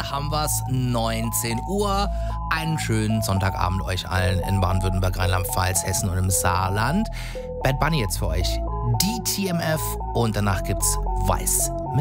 dann haben wir es 19 Uhr. Einen schönen Sonntagabend euch allen in Baden-Württemberg, Rheinland-Pfalz, Hessen und im Saarland. Bad Bunny jetzt für euch. Die TMF und danach gibt's Weiß mit